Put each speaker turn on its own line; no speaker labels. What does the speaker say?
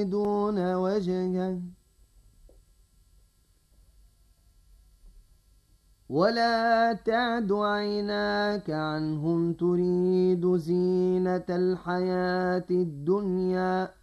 دون وجهه ولا تعد عيناك عنهم تريد زينة الحياة الدنيا